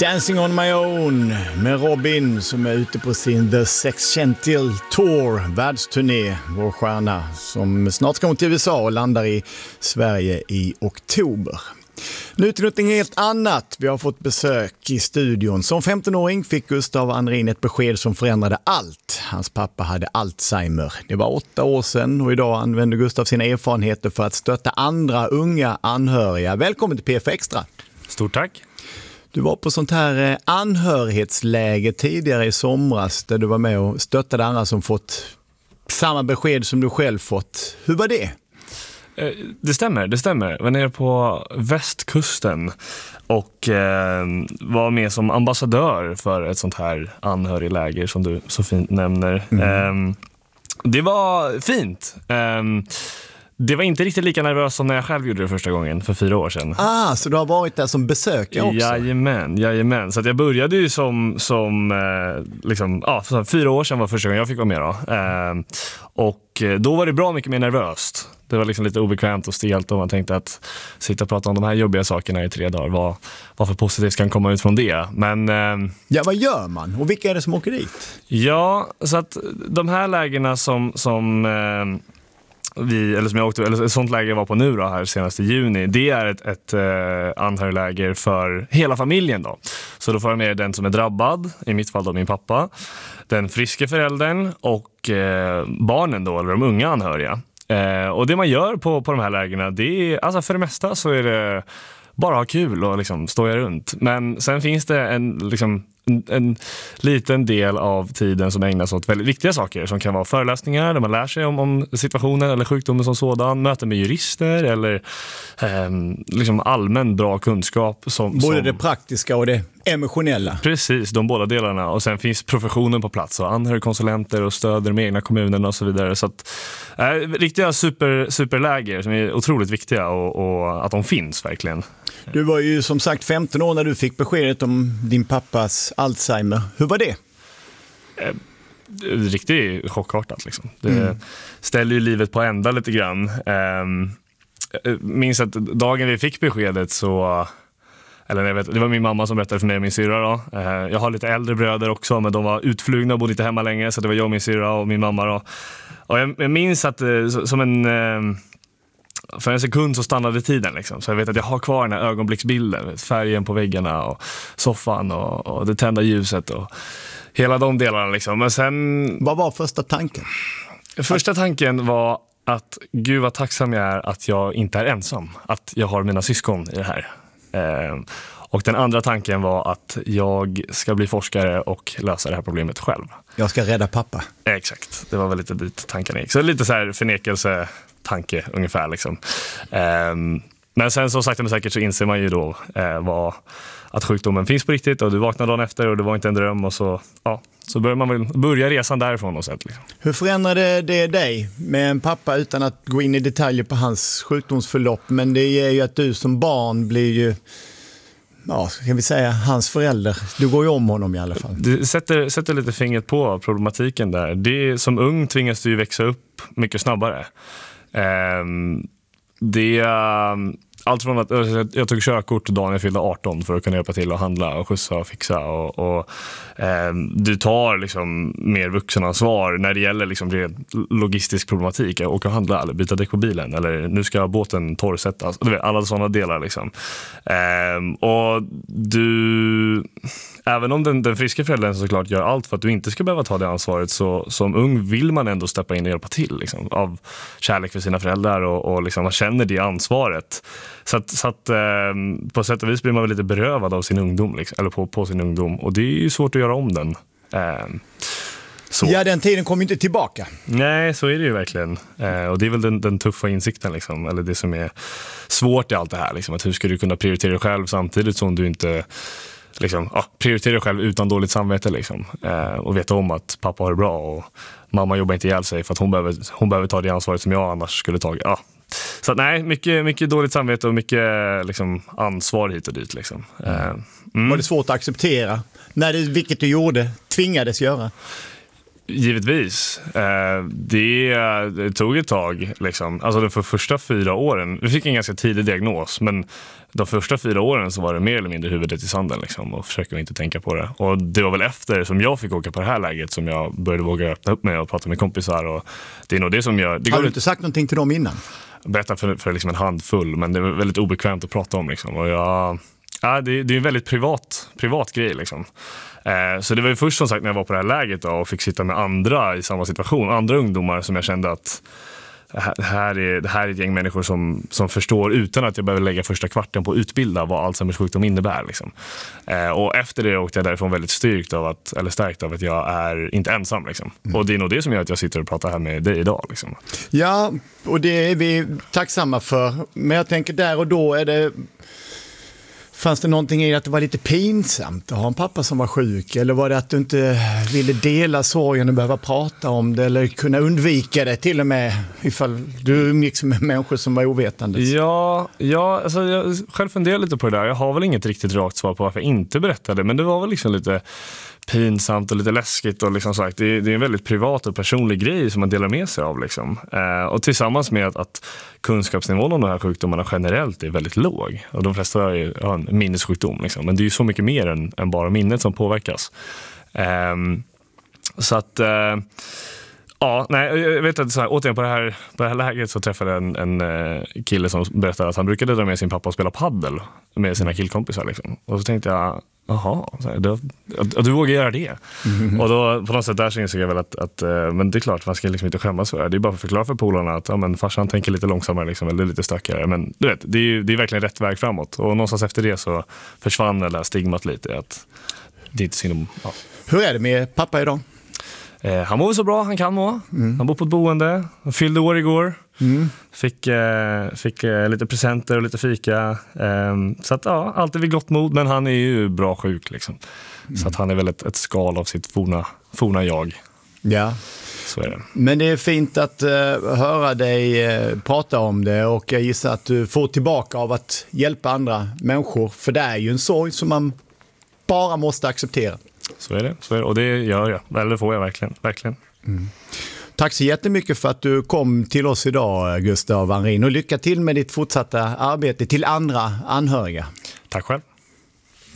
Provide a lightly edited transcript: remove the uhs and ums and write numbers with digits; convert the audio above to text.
Dancing on my own med Robin som är ute på sin The Sexcentil Tour, världsturné, vår stjärna som snart ska till USA och landar i Sverige i oktober. Nu till något helt annat. Vi har fått besök i studion. Som 15-åring fick Gustav Andrin ett besked som förändrade allt. Hans pappa hade Alzheimer. Det var 8 år sedan och idag använder Gustav sina erfarenheter för att stötta andra unga anhöriga. Välkommen till PF Extra. Stort tack. Du var på sånt här anhörighetsläge tidigare i somras där du var med och stöttade andra som fått samma besked som du själv fått. Hur var det? Det stämmer. Jag var nere på västkusten och var med som ambassadör för ett sånt här anhörigläger som du så fint nämner. Det var fint. Det var inte riktigt lika nervöst som när jag själv gjorde det första gången för 4 år sedan. Så du har varit där som besökare också? Jajamän. Så att jag började ju som 4 år sedan var första gången jag fick vara med då. Och då var det bra mycket mer nervöst. Det var liksom lite obekvämt och stelt och man tänkte att sitta och prata om de här jobbiga sakerna i 3 dagar. Vad för positivt kan komma ut från det. Men, vad gör man? Och vilka är det som åker dit? Ja, så att de här lägena som ett sånt läger jag var på nu då, här senast i juni, det är ett anhörigläger för hela familjen då. Så då får jag med den som är drabbad, i mitt fall då min pappa, den friske föräldern och barnen då, eller de unga anhöriga. Och det man gör på de här lägerna, det är, alltså för det mesta så är det bara ha kul och liksom stå runt. Men sen finns det en liten del av tiden som ägnas åt väldigt viktiga saker som kan vara föreläsningar där man lär sig om situationen eller sjukdomen som sådan, möten med jurister eller allmän bra kunskap. Både det praktiska och det emotionella. Precis, de båda delarna. Och sen finns professionen på plats och anhörigkonsulenter och stöder de egna kommunerna och så vidare. Så att riktiga superläger som är otroligt viktiga och att de finns verkligen. Du var ju som sagt 15 år när du fick beskedet om din pappas Alzheimer. Hur var det? Riktigt chockartat liksom. Det ställer ju livet på ända lite grann. Minns att dagen vi fick beskedet så... det var min mamma som berättade för mig och min syrra då. Jag har lite äldre bröder också, men de var utflugna och bodde inte hemma länge. Så det var jag, min syrra och min mamma då. Och jag minns att för en sekund så stannade tiden liksom. Så jag vet att jag har kvar den här ögonblicksbilden, färgen på väggarna och soffan och det tända ljuset och hela de delarna liksom. Men sen... Vad var första tanken? Första tanken var att gud vad tacksam jag är att jag inte är ensam. Att jag har mina syskon i det här. Och den andra tanken var att jag ska bli forskare och lösa det här problemet själv. Jag ska rädda pappa. Exakt, det var väl lite dit tanken gick. Så lite så här förnekelsetanke ungefär liksom. Men sen så sakta men säkert så inser man ju då att sjukdomen finns på riktigt och du vaknar dagen efter och det var inte en dröm och så börjar man väl börja resan därifrån och sätt liksom. Hur förändrade det dig med en pappa utan att gå in i detaljer på hans sjukdomsförlopp, men det ger ju att du som barn blir ju kan vi säga hans förälder. Du går ju om honom i alla fall. Det sätter lite fingret på problematiken där. Det som ung tvingas du ju växa upp mycket snabbare. Allt från att jag tog körkort dagen jag fyllde 18 för att kunna hjälpa till att handla och skjutsa och fixa och du tar liksom mer vuxenansvar när det gäller liksom logistisk problematik, åka och handla eller byta däck på bilen eller nu ska båten torrsättas, alla sådana delar liksom. Och du, även om den friska föräldern såklart gör allt för att du inte ska behöva ta det ansvaret, så som ung vill man ändå steppa in och hjälpa till liksom, av kärlek för sina föräldrar och liksom man känner det ansvaret. Så att på sätt och vis blir man väl lite berövad av sin ungdom liksom, eller på sin ungdom, och det är ju svårt att göra om den. Så. Ja, den tiden kommer inte tillbaka. Nej, så är det ju verkligen. Och det är väl den tuffa insikten liksom, eller det som är svårt i allt det här liksom, att hur ska du kunna prioritera dig själv samtidigt som du inte liksom, prioritera dig själv utan dåligt samvete liksom, och veta om att pappa har det bra och mamma jobbar inte ihjäl sig för att hon behöver ta det ansvaret som jag annars skulle ta. Så att, nej, mycket dåligt samvete och mycket liksom, ansvar hit och dit liksom. Var det svårt att acceptera vilket du gjorde, tvingades göra? Givetvis. Det tog ett tag. Liksom. Alltså för första 4 åren, vi fick en ganska tidig diagnos, men de första 4 åren så var det mer eller mindre huvudet i sanden liksom, och försöker inte tänka på det. Och det var väl efter som jag fick åka på det här läget som jag började våga öppna upp mig och prata med kompisar. Och det är nog det som jag... Har du inte sagt någonting till dem innan? Berätta för liksom en handfull, men det är väldigt obekvämt att prata om. Liksom. Och det är en väldigt privat grej. Liksom. Så det var ju först som sagt när jag var på det här läget då, och fick sitta med andra i samma situation, andra ungdomar som jag kände att det här är ett gäng människor som förstår utan att jag behöver lägga första kvarten på att utbilda vad Alzheimers sjukdom innebär. Liksom. Och efter det åkte jag därifrån väldigt stärkt av att jag är inte ensam. Liksom. Och det är nog det som gör att jag sitter och pratar här med dig idag. Liksom. Ja, och det är vi tacksamma för. Men jag tänker där och då fanns det någonting i att det var lite pinsamt att ha en pappa som var sjuk? Eller var det att du inte ville dela sorgen och behöva prata om det? Eller kunna undvika det till och med ifall du umgicks med människor som var ovetande? Ja, alltså jag själv funderar lite på det där. Jag har väl inget riktigt rakt svar på varför jag inte berättade. Men det var väl liksom lite pinsamt och lite läskigt. Och liksom sagt, det är en väldigt privat och personlig grej som man delar med sig av. Liksom. Och tillsammans med att kunskapsnivån om de här sjukdomarna generellt är väldigt låg. Och de flesta har en minnessjukdom. Liksom. Men det är ju så mycket mer än bara minnet som påverkas. Så att... Ja, nej, jag vet att så här, återigen på det här läget så träffade jag en kille som berättade att han brukade dra med sin pappa och spela paddel med sina killkompisar. Liksom. Och så tänkte jag, jaha, du vågar göra det. Och då på något sätt där så insåg jag väl att men det är klart, man ska liksom inte skämmas för det. Det är bara att förklara för polarna att men farsan tänker lite långsammare liksom, eller lite stökigare. Men du vet, det är verkligen rätt väg framåt. Och någonstans efter det så försvann det där stigmat lite. Att det är inte synd om... Ja. Hur är det med pappa idag? Han mår så bra han kan må. Han bor på ett boende. Han fyllde år igår. Fick lite presenter och lite fika. Så att allt är vid gott mod. Men han är ju bra sjuk liksom. Så att han är väl ett skal av sitt forna jag. Ja. Så är det. Men det är fint att höra dig prata om det. Och jag gissar att du får tillbaka av att hjälpa andra människor. För det är ju en sorg som man bara måste acceptera. Så är det. Och det gör jag. Eller får jag verkligen. Tack så jättemycket för att du kom till oss idag, Gustav Wanrin. Och lycka till med ditt fortsatta arbete till andra anhöriga. Tack själv.